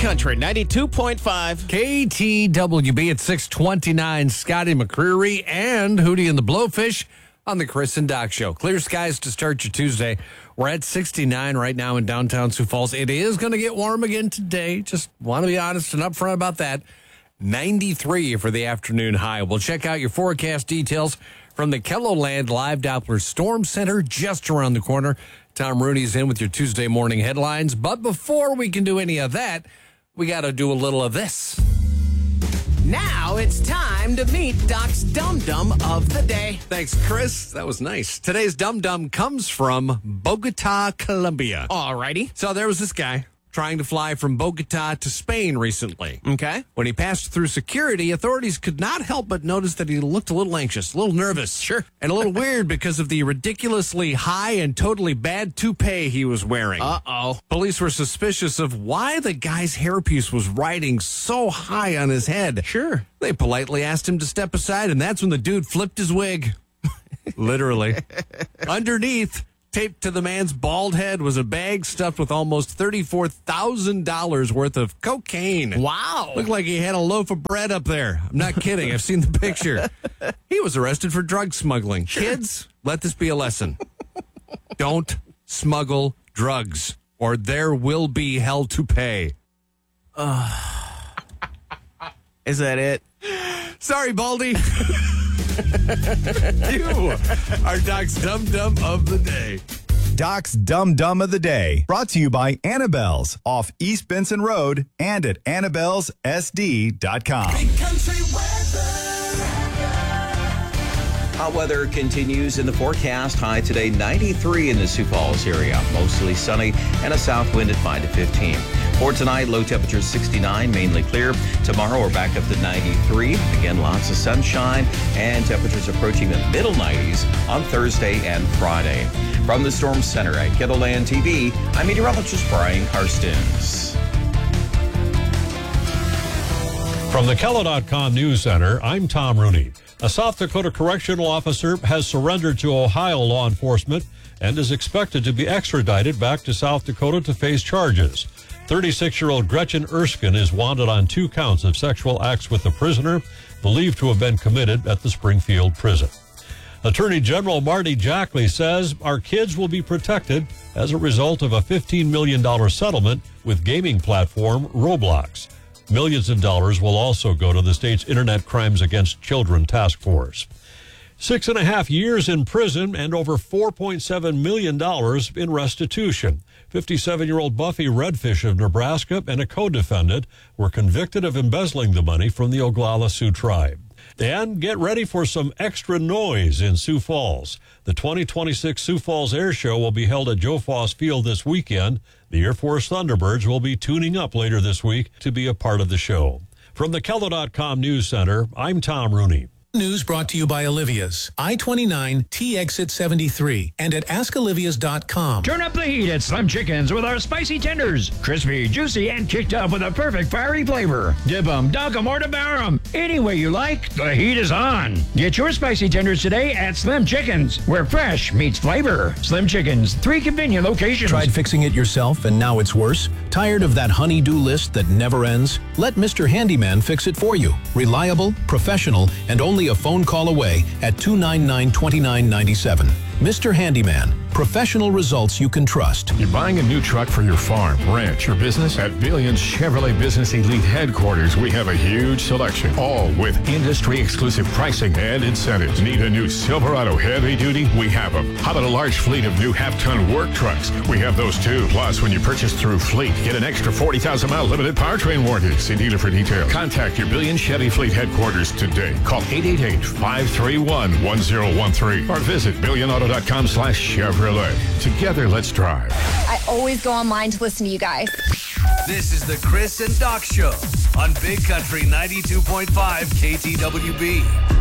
Country 92.5. KTWB at 6:29. Scotty McCreery and Hootie and the Blowfish on the Chris and Doc Show. Clear skies to start your Tuesday. We're at 69 right now in downtown Sioux Falls. It is going to get warm again today. Just want to be honest and upfront about that. 93 for the afternoon high. We'll check out your forecast details from the KELOLAND Live Doppler Storm Center just around the corner. Tom Rooney's in with your Tuesday morning headlines. But before we can do any of that, we got to do a little of this. Now it's time to meet Doc's Dum Dum of the Day. Thanks, Chris. That was nice. Today's Dum Dum comes from Bogota, Colombia. Alrighty. So there was this guy trying to fly from Bogota to Spain recently. Okay. When he passed through security, authorities could not help but notice that he looked a little anxious, a little nervous. Sure. And a little weird because of the ridiculously high and totally bad toupee he was wearing. Uh-oh. Police were suspicious of why the guy's hairpiece was riding so high on his head. Sure. They politely asked him to step aside, and that's when the dude flipped his wig. Literally. Underneath, taped to the man's bald head, was a bag stuffed with almost $34,000 worth of cocaine. Wow. Looked like he had a loaf of bread up there. I'm not kidding. I've seen the picture. He was arrested for drug smuggling. Sure. Kids, let this be a lesson. Don't smuggle drugs, or there will be hell to pay. Is that it? Sorry, Baldy. You are Doc's Dum Dum of the Day. Doc's Dum Dum of the Day, brought to you by Annabelle's off East Benson Road and at Annabelle'sSD.com. Big country weather. Hot weather continues in the forecast. High today, 93 in the Sioux Falls area. Mostly sunny and a south wind at 5 to 15. For tonight, low temperature 69, mainly clear. Tomorrow, we're back up to 93. Again, lots of sunshine and temperatures approaching the middle 90s on Thursday and Friday. From the Storm Center at KELOLAND TV, I'm meteorologist Brian Karstens. From the KELO.com News Center, I'm Tom Rooney. A South Dakota correctional officer has surrendered to Ohio law enforcement and is expected to be extradited back to South Dakota to face charges. 36-year-old Gretchen Erskine is wanted on 2 counts of sexual acts with the prisoner, believed to have been committed at the Springfield prison. Attorney General Marty Jackley says our kids will be protected as a result of a $15 million settlement with gaming platform Roblox. Millions of dollars will also go to the state's Internet Crimes Against Children Task Force. 6.5 years in prison and over $4.7 million in restitution. 57-year-old Buffy Redfish of Nebraska and a co-defendant were convicted of embezzling the money from the Oglala Sioux tribe. And get ready for some extra noise in Sioux Falls. The 2026 Sioux Falls Air Show will be held at Joe Foss Field this weekend. The Air Force Thunderbirds will be tuning up later this week to be a part of the show. From the KELO.com News Center, I'm Tom Rooney. News brought to you by Olivia's, I-29, T-Exit 73, and at AskOlivias.com. Turn up the heat at Slim Chickens with our spicy tenders. Crispy, juicy, and kicked up with a perfect fiery flavor. Dip 'em, dunk 'em, or devour 'em. Any way you like, the heat is on. Get your spicy tenders today at Slim Chickens, where fresh meets flavor. Slim Chickens, 3 convenient locations. Tried fixing it yourself and now it's worse? Tired of that honey-do list that never ends? Let Mr. Handyman fix it for you. Reliable, professional, and only a phone call away at 299-2997. Mr. Handyman, professional results you can trust. You're buying a new truck for your farm, ranch, or business? At Billions Chevrolet Business Elite Headquarters, we have a huge selection, all with industry-exclusive pricing and incentives. Need a new Silverado heavy duty? We have them. How about a large fleet of new half-ton work trucks? We have those too. Plus, when you purchase through Fleet, get an extra 40,000-mile limited powertrain warranty. See dealer for details. Contact your Billions Chevy Fleet Headquarters today. Call 888-531-1013 or visit billionauto.com/Chevrolet. Together, let's drive. I always go online to listen to you guys. This is the Chris and Doc Show on Big Country 92.5 KTWB.